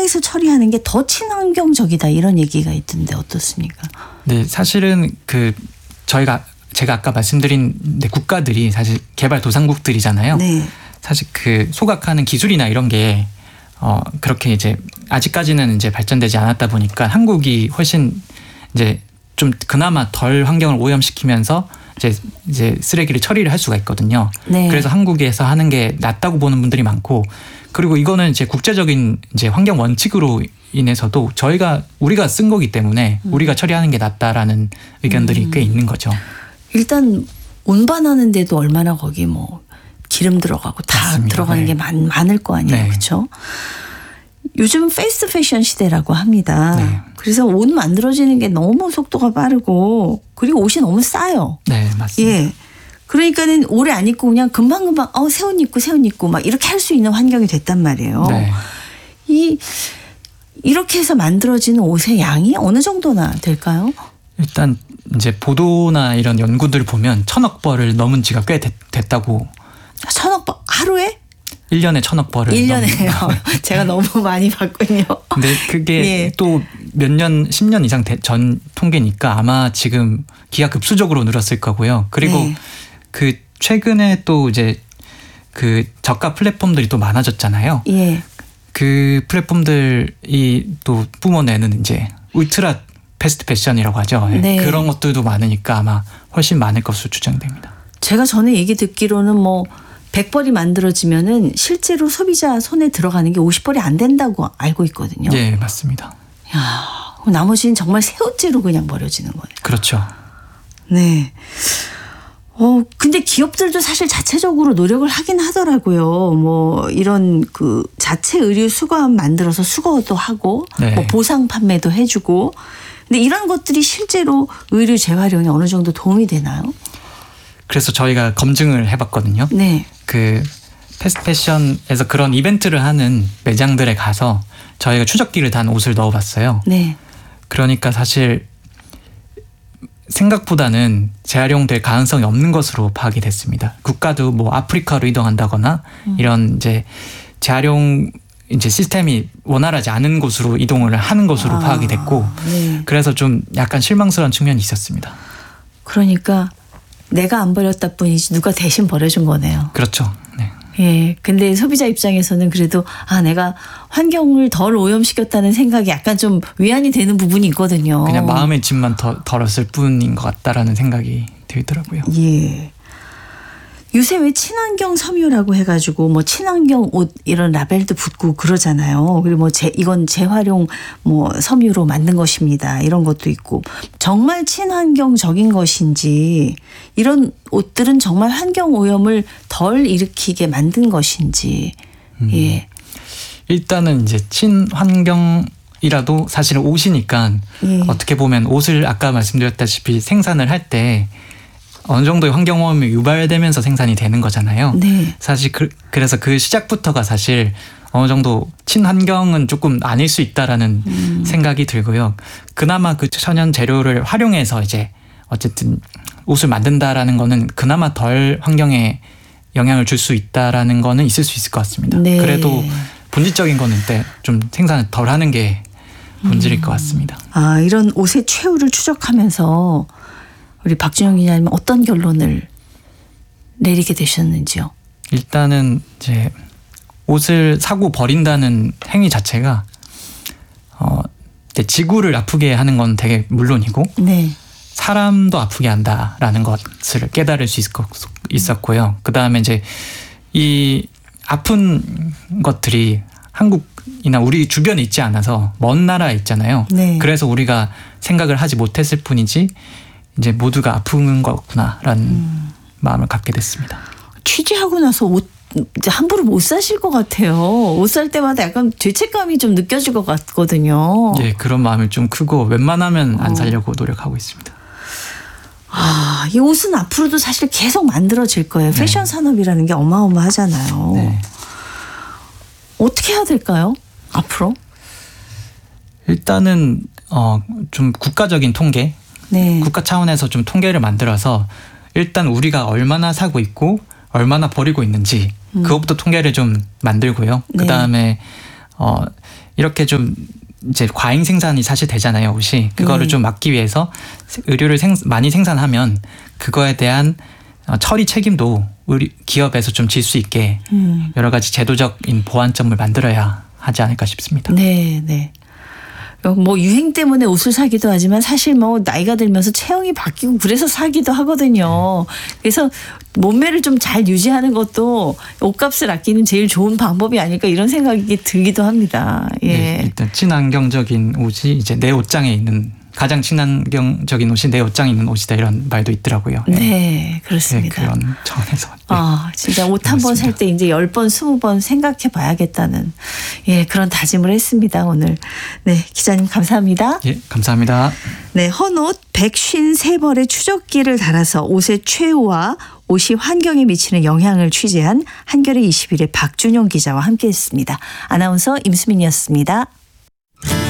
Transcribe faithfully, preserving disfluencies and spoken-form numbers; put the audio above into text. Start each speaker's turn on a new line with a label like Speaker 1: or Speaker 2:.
Speaker 1: 공장에서 처리하는 게 더 친환경적이다 이런 얘기가 있던데 어떻습니까?
Speaker 2: 네, 사실은 그 저희가 제가 아까 말씀드린 국가들이 사실 개발도상국들이잖아요.
Speaker 1: 네.
Speaker 2: 사실 그 소각하는 기술이나 이런 게 어 그렇게 이제 아직까지는 이제 발전되지 않았다 보니까 한국이 훨씬 이제 좀 그나마 덜 환경을 오염시키면서 이제 이제 쓰레기를 처리를 할 수가 있거든요.
Speaker 1: 네.
Speaker 2: 그래서 한국에서 하는 게 낫다고 보는 분들이 많고, 그리고 이거는 이제 국제적인 이제 환경 원칙으로 인해서도 저희가 우리가 쓴 거기 때문에
Speaker 1: 음.
Speaker 2: 우리가 처리하는 게 낫다라는 의견들이
Speaker 1: 음.
Speaker 2: 꽤 있는 거죠.
Speaker 1: 일단 운반하는데도 얼마나 거기 뭐 기름 들어가고 다
Speaker 2: 맞습니다.
Speaker 1: 들어가는
Speaker 2: 네.
Speaker 1: 게 많, 많을 거 아니에요.
Speaker 2: 네.
Speaker 1: 그렇죠? 요즘은 패스트 패션 시대라고 합니다.
Speaker 2: 네.
Speaker 1: 그래서 옷 만들어지는 게 너무 속도가 빠르고 그리고 옷이 너무 싸요.
Speaker 2: 네, 맞습니다.
Speaker 1: 예. 그러니까는 오래 안 입고 그냥 금방금방 어, 새 옷 입고 새 옷 입고 막 이렇게 할 수 있는 환경이 됐단 말이에요.
Speaker 2: 네.
Speaker 1: 이 이렇게 해서 만들어지는 옷의 양이 어느 정도나 될까요?
Speaker 2: 일단 이제 보도나 이런 연구들 보면 천억 벌을 넘은 지가 꽤 됐, 됐다고.
Speaker 1: 천억 벌 하루에?
Speaker 2: 일 년에 천억 벌을.
Speaker 1: 일 년에요. 제가 너무 많이 봤군요.
Speaker 2: 근데 그게
Speaker 1: 예.
Speaker 2: 또 몇 년, 십 년 이상 전 통계니까 아마 지금 기하급수적으로 늘었을 거고요. 그리고
Speaker 1: 네.
Speaker 2: 그 최근에 또 이제 그 저가 플랫폼들이 또 많아졌잖아요.
Speaker 1: 예.
Speaker 2: 그 플랫폼들이 또 뿜어내는 이제 울트라 패스트 패션이라고 하죠.
Speaker 1: 네.
Speaker 2: 그런 것들도 많으니까 아마 훨씬 많을 것으로 추정됩니다.
Speaker 1: 제가 전에 얘기 듣기로는 뭐 백 벌이 만들어지면은 실제로 소비자 손에 들어가는 게 오십 벌이 안 된다고 알고 있거든요.
Speaker 2: 예, 맞습니다.
Speaker 1: 야, 그럼 나머지는 정말 새 옷째로 그냥 버려지는 거네요.
Speaker 2: 그렇죠.
Speaker 1: 네. 어, 근데 기업들도 사실 자체적으로 노력을 하긴 하더라고요. 뭐 이런 그 자체 의류 수거함 만들어서 수거도 하고
Speaker 2: 네.
Speaker 1: 뭐 보상 판매도 해주고. 근데 이런 것들이 실제로 의류 재활용에 어느 정도 도움이 되나요?
Speaker 2: 그래서 저희가 검증을 해봤거든요.
Speaker 1: 네.
Speaker 2: 그 패스트 패션에서 그런 이벤트를 하는 매장들에 가서 저희가 추적기를 단 옷을 넣어봤어요.
Speaker 1: 네.
Speaker 2: 그러니까 사실 생각보다는 재활용될 가능성이 없는 것으로 파악이 됐습니다. 국가도 뭐 아프리카로 이동한다거나
Speaker 1: 음.
Speaker 2: 이런 이제 재활용 이제 시스템이 원활하지 않은 곳으로 이동을 하는 것으로
Speaker 1: 아,
Speaker 2: 파악이 됐고,
Speaker 1: 네.
Speaker 2: 그래서 좀 약간 실망스러운 측면이 있었습니다.
Speaker 1: 그러니까 내가 안 버렸다 뿐이지 누가 대신 버려준 거네요.
Speaker 2: 그렇죠. 네.
Speaker 1: 예. 근데 소비자 입장에서는 그래도 아 내가 환경을 덜 오염시켰다는 생각이 약간 좀 위안이 되는 부분이 있거든요.
Speaker 2: 그냥 마음의 짐만 더 덜었을 뿐인 것 같다라는 생각이 들더라고요.
Speaker 1: 예. 요새 왜 친환경 섬유라고 해가지고 뭐 친환경 옷 이런 라벨도 붙고 그러잖아요. 그리고 뭐 재, 이건 재활용 뭐 섬유로 만든 것입니다. 이런 것도 있고 정말 친환경적인 것인지 이런 옷들은 정말 환경 오염을 덜 일으키게 만든 것인지.
Speaker 2: 음.
Speaker 1: 예.
Speaker 2: 일단은 이제 친환경이라도 사실은 옷이니까
Speaker 1: 예.
Speaker 2: 어떻게 보면 옷을 아까 말씀드렸다시피 생산을 할 때 어느 정도의 환경오염이 유발되면서 생산이 되는 거잖아요.
Speaker 1: 네.
Speaker 2: 사실 그, 그래서 그 시작부터가 사실 어느 정도 친환경은 조금 아닐 수 있다라는
Speaker 1: 음.
Speaker 2: 생각이 들고요. 그나마 그 천연 재료를 활용해서 이제 어쨌든 옷을 만든다라는 거는 그나마 덜 환경에 영향을 줄 수 있다라는 거는 있을 수 있을 것 같습니다.
Speaker 1: 네.
Speaker 2: 그래도 본질적인 거는 때 좀 생산을 덜 하는 게 본질일 음. 것 같습니다.
Speaker 1: 아, 이런 옷의 최후를 추적하면서 우리 박준영 기자님은 어떤 결론을 내리게 되셨는지요?
Speaker 2: 일단은 이제 옷을 사고 버린다는 행위 자체가 어 이제 지구를 아프게 하는 건 되게 물론이고
Speaker 1: 네.
Speaker 2: 사람도 아프게 한다라는 것을 깨달을 수 있, 있었고요. 그 다음에 이제 이 아픈 것들이 한국이나 우리 주변에 있지 않아서 먼 나라에 있잖아요.
Speaker 1: 네.
Speaker 2: 그래서 우리가 생각을 하지 못했을 뿐이지 이제 모두가 아픈 거구나라는 음. 마음을 갖게 됐습니다.
Speaker 1: 취재하고 나서 옷 이제 함부로 못 사실 것 같아요. 옷 살 때마다 약간 죄책감이 좀 느껴질 것 같거든요.
Speaker 2: 예, 그런 마음이 좀 크고 웬만하면 안 사려고 어. 노력하고 있습니다.
Speaker 1: 아, 이 옷은 앞으로도 사실 계속 만들어질 거예요. 네. 패션 산업이라는 게 어마어마하잖아요. 네. 어떻게 해야 될까요? 앞으로?
Speaker 2: 일단은 어, 좀 국가적인 통계,
Speaker 1: 네.
Speaker 2: 국가 차원에서 좀 통계를 만들어서 일단 우리가 얼마나 사고 있고 얼마나 버리고 있는지 음. 그것부터 통계를 좀 만들고요. 네. 그 다음에 어, 이렇게 좀 이제 과잉 생산이 사실 되잖아요, 옷이. 그거를
Speaker 1: 음.
Speaker 2: 좀 막기 위해서 의류를 생, 많이 생산하면 그거에 대한 어, 처리 책임도 우리 기업에서 좀 질 수 있게
Speaker 1: 음.
Speaker 2: 여러 가지 제도적인 보완점을 만들어야 하지 않을까 싶습니다.
Speaker 1: 네, 네. 뭐 유행 때문에 옷을 사기도 하지만 사실 뭐 나이가 들면서 체형이 바뀌고 그래서 사기도 하거든요. 그래서 몸매를 좀 잘 유지하는 것도 옷값을 아끼는 제일 좋은 방법이 아닐까 이런 생각이 들기도 합니다. 예.
Speaker 2: 네, 일단 친환경적인 옷이 이제 내 옷장에 있는 가장 친환경적인 옷이 내 옷장에 있는 옷이다 이런 말도 있더라고요.
Speaker 1: 네,
Speaker 2: 네,
Speaker 1: 그렇습니다.
Speaker 2: 그런 차원에서. 네.
Speaker 1: 아, 진짜 옷 한 번 살 때 이제 열 번, 스무 번 생각해 봐야겠다는 예, 그런 다짐을 했습니다, 오늘. 네, 기자님 감사합니다.
Speaker 2: 예, 감사합니다.
Speaker 1: 네, 헌옷 백오십삼 벌의 추적기를 달아서 옷의 최후와 옷이 환경에 미치는 영향을 취재한 한겨레 이십일의 박준용 기자와 함께했습니다. 아나운서 임수민이었습니다.